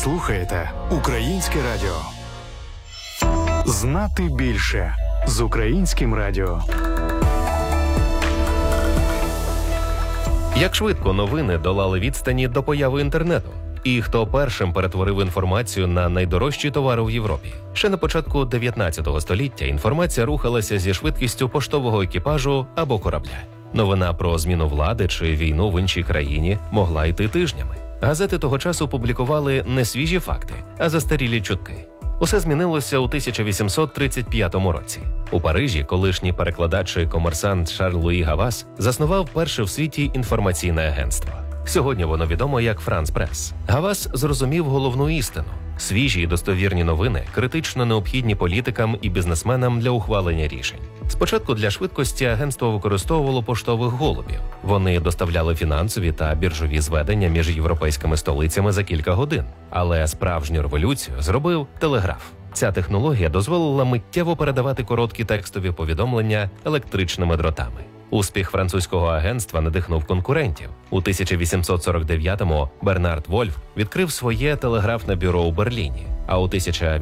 слухаєте Українське радіо. Знати більше з Українським радіо. Як швидко новини долали відстані до появи інтернету? І хто першим перетворив інформацію на найдорожчі товари в Європі? Ще на початку 19 століття інформація рухалася зі швидкістю поштового екіпажу або корабля. Новина про зміну влади чи війну в іншій країні могла йти тижнями. Газети того часу публікували не свіжі факти, а застарілі чутки. Усе змінилося у 1835 році. У Парижі колишній перекладач і комерсант Шарль Луї Гавас заснував перше в світі інформаційне агентство. Сьогодні воно відомо як Франс Прес. Гавас зрозумів головну істину. Свіжі і достовірні новини критично необхідні політикам і бізнесменам для ухвалення рішень. Спочатку для швидкості агентство використовувало поштових голубів. Вони доставляли фінансові та біржові зведення між європейськими столицями за кілька годин. Але справжню революцію зробив телеграф. Ця технологія дозволила миттєво передавати короткі текстові повідомлення електричними дротами. Успіх французького агентства надихнув конкурентів. У 1849-му Бернард Вольф відкрив своє телеграфне бюро у Берліні, а у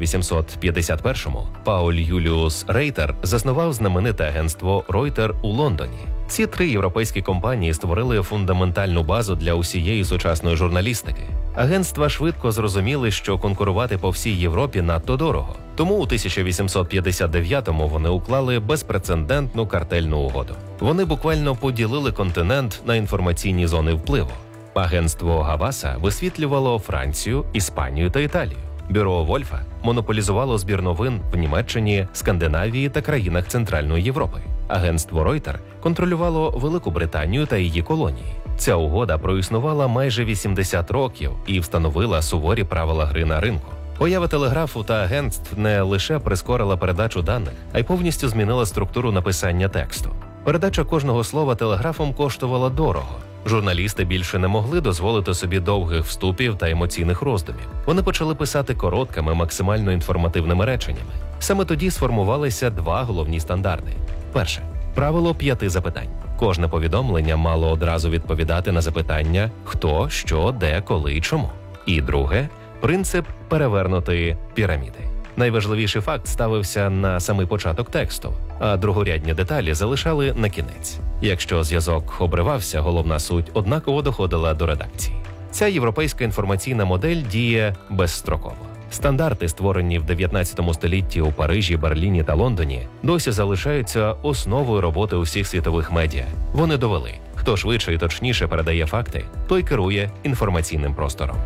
1851-му Пауль Юліус Рейтер заснував знамените агентство Ройтер у Лондоні. Ці три європейські компанії створили фундаментальну базу для усієї сучасної журналістики. Агентства швидко зрозуміли, що конкурувати по всій Європі надто дорого. Тому у 1859-му вони уклали безпрецедентну картельну угоду. Вони буквально поділили континент на інформаційні зони впливу. Агентство Гаваса висвітлювало Францію, Іспанію та Італію. Бюро Вольфа монополізувало збір новин в Німеччині, Скандинавії та країнах Центральної Європи. Агентство Ройтер контролювало Велику Британію та її колонії. Ця угода проіснувала майже 80 років і встановила суворі правила гри на ринку. Поява телеграфу та агентств не лише прискорила передачу даних, а й повністю змінила структуру написання тексту. Передача кожного слова телеграфом коштувала дорого. Журналісти більше не могли дозволити собі довгих вступів та емоційних роздумів. Вони почали писати короткими, максимально інформативними реченнями. Саме тоді сформувалися два головні стандарти. Перше – правило 5 запитань. Кожне повідомлення мало одразу відповідати на запитання «хто», «що», «де», «коли» і «чому». І друге – принцип перевернутої піраміди. Найважливіший факт ставився на самий початок тексту, а другорядні деталі залишали на кінець. Якщо зв'язок обривався, головна суть однаково доходила до редакції. Ця європейська інформаційна модель діє безстроково. Стандарти, створені в 19 столітті у Парижі, Берліні та Лондоні, досі залишаються основою роботи усіх світових медіа. Вони довели, хто швидше і точніше передає факти, той керує інформаційним простором.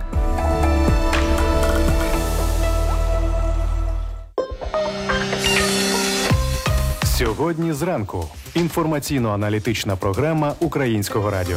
Сьогодні зранку. Інформаційно-аналітична програма Українського радіо.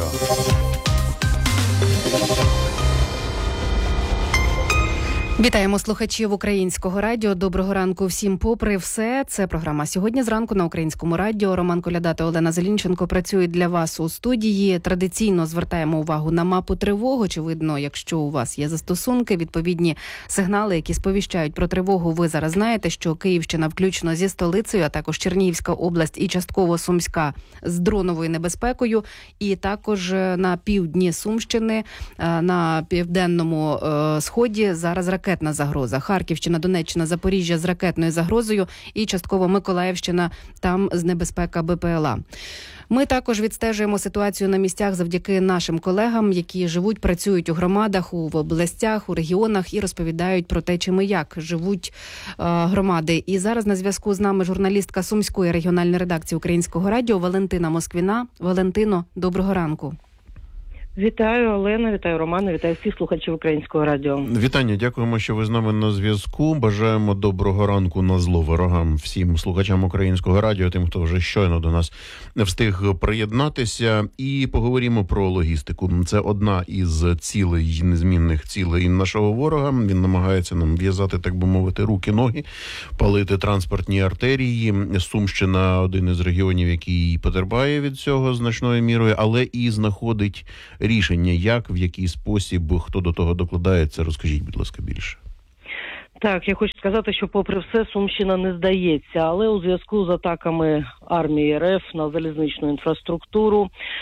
Вітаємо слухачів Українського радіо. Доброго ранку всім попри все. Це програма «Сьогодні зранку» на Українському радіо. Роман Коляда та Олена Зелінченко працюють для вас у студії. Традиційно звертаємо увагу на мапу тривог. Очевидно, якщо у вас є застосунки, відповідні сигнали, які сповіщають про тривогу, ви зараз знаєте, що Київщина включно зі столицею, а також Чернігівська область і частково Сумська з дроновою небезпекою. І також на півдні Сумщини, на південному сході зараз ракетна загроза. Харківщина, Донеччина, Запоріжжя з ракетною загрозою і частково Миколаївщина, там з небезпека БПЛА. Ми також відстежуємо ситуацію на місцях завдяки нашим колегам, які живуть, працюють у громадах, в областях, у регіонах і розповідають про те, чим і як живуть громади. І зараз на зв'язку з нами журналістка Сумської регіональної редакції Українського радіо Валентина Москвіна. Валентино, доброго ранку. Вітаю, Олена, вітаю, Романа, вітаю всіх слухачів Українського радіо. Вітання, дякуємо, що ви з нами на зв'язку. Бажаємо доброго ранку на зло ворогам всім слухачам Українського радіо, тим, хто вже щойно до нас встиг приєднатися. І поговоримо про логістику. Це одна із цілей, незмінних цілей нашого ворога. Він намагається нам в'язати, так би мовити, руки-ноги, палити транспортні артерії. Сумщина – один із регіонів, який потерпає від цього значною мірою, але і знаходить рішення, як, в який спосіб, хто до того докладається. Розкажіть, будь ласка, більше. Так, я хочу сказати, що попри все Сумщина не здається, але у зв'язку з атаками армії РФ на залізничну інфраструктуру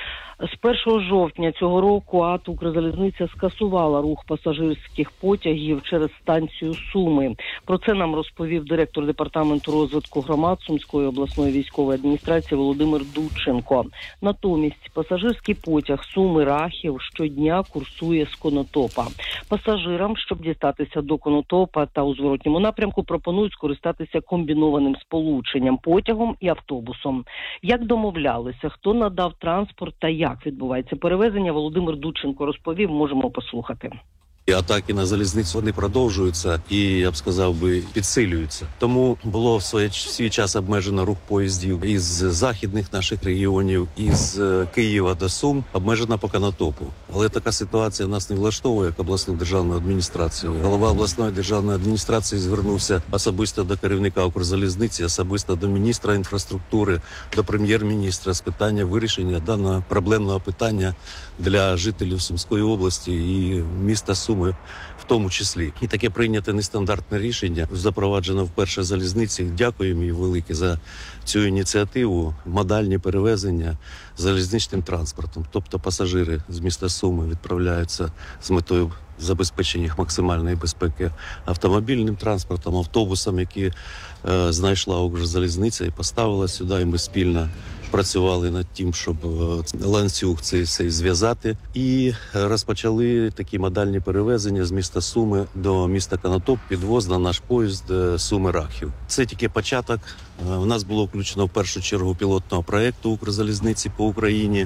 З 1 жовтня цього року АТ «Укрзалізниця» скасувала рух пасажирських потягів через станцію Суми. Про це нам розповів директор департаменту розвитку громад Сумської обласної військової адміністрації Володимир Дудченко. Натомість пасажирський потяг Суми-Рахів щодня курсує з Конотопа. Пасажирам, щоб дістатися до Конотопа та у зворотньому напрямку, пропонують скористатися комбінованим сполученням потягом і автобусом. Як домовлялися, хто надав транспорт та як відбувається перевезення, Володимир Дудченко розповів, можемо послухати. І атаки на залізницю, вони продовжуються і, я б сказав би, підсилюються. Тому було в свій час обмежено рух поїздів із західних наших регіонів, із Києва до Сум, обмежено по Конотопу. Але така ситуація нас не влаштовує, як обласну державну адміністрацію. Голова обласної державної адміністрації звернувся особисто до керівника Укрзалізниці, особисто до міністра інфраструктури, до прем'єр-міністра з питання вирішення даного проблемного питання для жителів Сумської області і міста Суми в тому числі. І таке прийняте нестандартне рішення, запроваджено вперше залізниці. Дякуємо їй велике за цю ініціативу, модальні перевезення залізничним транспортом. Тобто пасажири з міста Суми відправляються з метою забезпечення їх максимальної безпеки автомобільним транспортом, автобусом, які знайшла Укрзалізниця і поставила сюди, і ми спільно працювали над тим, щоб ланцюг цей зв'язати, і розпочали такі модальні перевезення з міста Суми до міста Конотоп, підвоз на наш поїзд Суми-Рахів. Це тільки початок. У нас було включено в першу чергу пілотного проєкту Укрзалізниці по Україні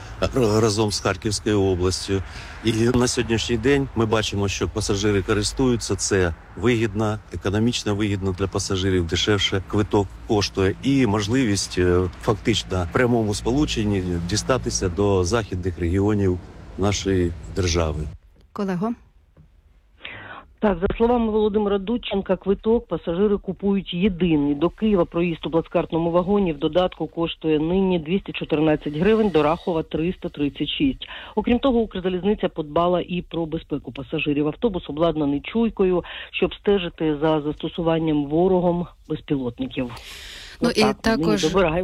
разом з Харківською областю. І на сьогоднішній день ми бачимо, що пасажири користуються, це вигідно, економічно вигідно для пасажирів, дешевше квиток коштує і можливість фактично в прямому сполученні дістатися до західних регіонів нашої держави. Колего? Так, за словами Володимира Дудченка, квиток пасажири купують єдиний. До Києва проїзд у плацкартному вагоні в додатку коштує нині 214 гривень, до Рахова 336. Окрім того, Укрзалізниця подбала і про безпеку пасажирів. Автобус обладнаний чуйкою, щоб стежити за застосуванням ворогом безпілотників. Ну і також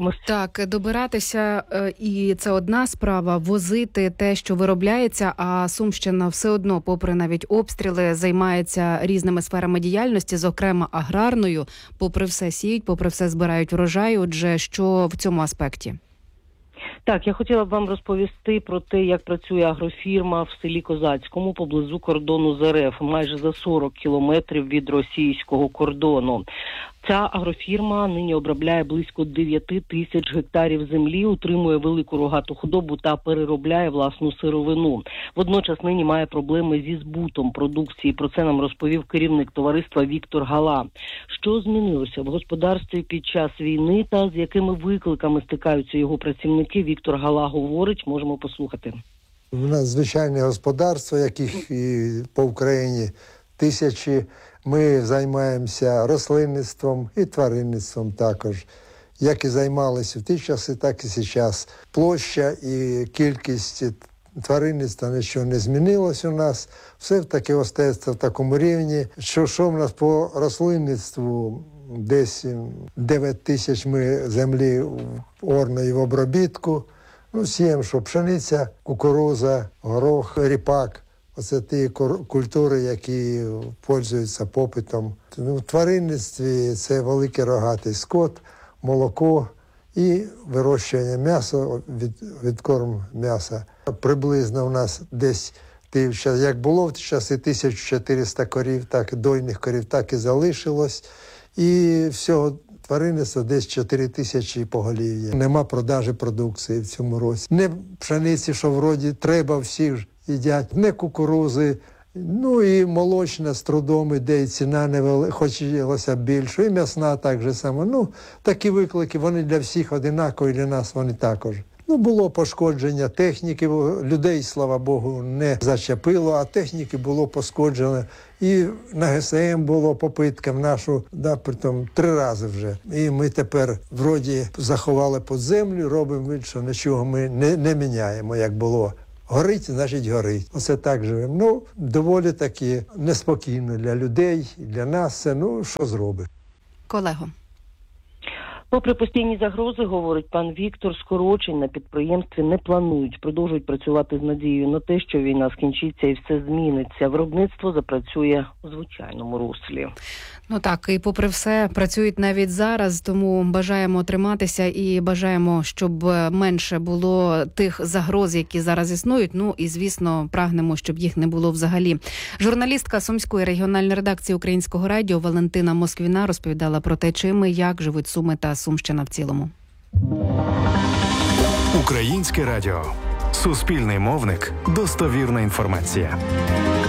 добиратися, і це одна справа, возити те, що виробляється, а Сумщина все одно, попри навіть обстріли, займається різними сферами діяльності, зокрема аграрною, попри все сіють, попри все збирають врожай. Отже, що в цьому аспекті? Так, я хотіла б вам розповісти про те, як працює агрофірма в селі Козацькому поблизу кордону з РФ, майже за 40 кілометрів від російського кордону. Ця агрофірма нині обробляє близько 9 тисяч гектарів землі, утримує велику рогату худобу та переробляє власну сировину. Водночас нині має проблеми зі збутом продукції. Про це нам розповів керівник товариства Віктор Гала. Що змінилося в господарстві під час війни та з якими викликами стикаються його працівники, Віктор Гала говорить, можемо послухати. У нас звичайне господарство, яких і по Україні тисячі. Ми займаємося рослинництвом і тваринництвом також. Як і займалися в ті часи, так і зараз. Площа і кількість тваринництва нічого не змінилось у нас. Все таки остається в такому рівні. Що в нас по рослинництву? Десь 9 тисяч ми землі орної в обробітку. Сіємо, що пшениця, кукуруза, горох, ріпак. Оце ті культури, які пользуються попитом. В тваринництві це великий рогатий скот, молоко і вирощування м'яса, відкорм м'яса. Приблизно у нас десь, як було в ті часи, 1400 корів, так дойних корів, так і залишилось. І всього тваринництва десь 4 тисячі поголів'я. Нема продажі продукції в цьому році. Не пшениці, що вроді треба всіх їдять, не кукурузи, і молочна з трудом іде, і ціна невелика, хотілося більше, і м'ясна так же само. Такі виклики, вони для всіх одинакові, для нас вони також. Було пошкодження техніки, людей, слава Богу, не зачепило, а техніки було пошкоджено. І на ГСМ було попитка в нашу, притом 3 рази вже. І ми тепер, вроді, заховали під землю, робимо вид, що нічого ми не міняємо, як було. Горить, значить горить. Оце так живемо. Доволі таки неспокійно для людей, для нас це, що зробиш. Колего. Попри постійні загрози, говорить пан Віктор, скорочень на підприємстві не планують. Продовжують працювати з надією на те, що війна скінчиться і все зміниться. Виробництво запрацює у звичайному руслі. Ну так, і попри все, працюють навіть зараз, тому бажаємо триматися і бажаємо, щоб менше було тих загроз, які зараз існують. Ну і, звісно, прагнемо, щоб їх не було взагалі. Журналістка Сумської регіональної редакції Українського радіо Валентина Москвіна розповідала про те, чим і як живуть Суми та Сумщина в цілому. Українське радіо. Суспільний мовник. Достовірна інформація.